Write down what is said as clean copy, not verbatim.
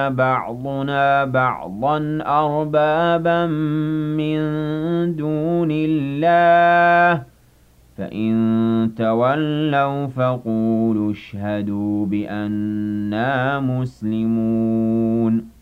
بعضنا بعضا أربابا من دون الله فإن تولوا فقولوا اشهدوا بأننا مسلمون